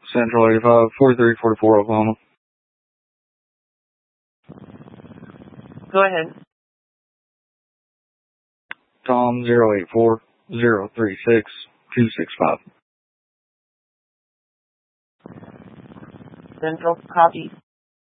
Central 85, 4344 Oklahoma. Go ahead. Tom 084 036 265. Central, copy.